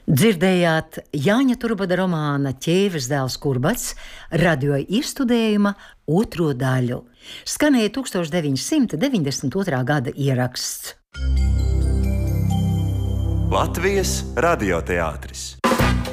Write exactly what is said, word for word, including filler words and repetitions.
Dzirdējāt Jāņa Turbada romāna Ķēves dēls Kurbats radio izstudējuma otro daļu. Skanēja tūkstoš deviņi simti deviņdesmit otrā gada ieraksts. Latvijas radioteātris.